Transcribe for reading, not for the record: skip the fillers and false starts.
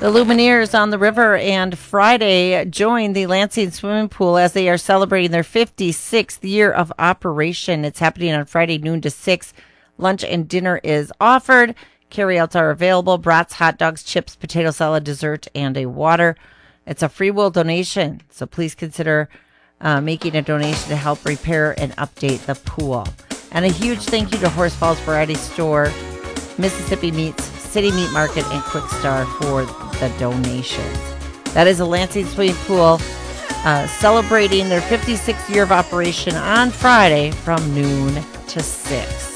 The Lumineers on the river and Friday joined the Lansing swimming pool as they are celebrating their 56th year of operation. It's happening on Friday noon to 6. Lunch and dinner is offered. Carryouts are available. Brats, hot dogs, chips, potato salad, dessert, and a water. It's a free will donation, so please consider making a donation to help repair and update the pool. And a huge thank you to Horse Falls Variety Store, Mississippi Meats, City Meat Market, and Quick Star for the donations. That is a Lansing swimming pool celebrating their 56th year of operation on Friday from noon to 6.